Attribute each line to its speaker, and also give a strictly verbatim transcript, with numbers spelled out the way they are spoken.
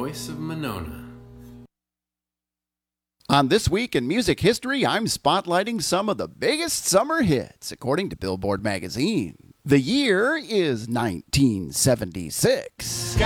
Speaker 1: voice of Monona.
Speaker 2: On This Week in Music History, I'm spotlighting some of the biggest summer hits, according to Billboard magazine. The year is nineteen seventy-six.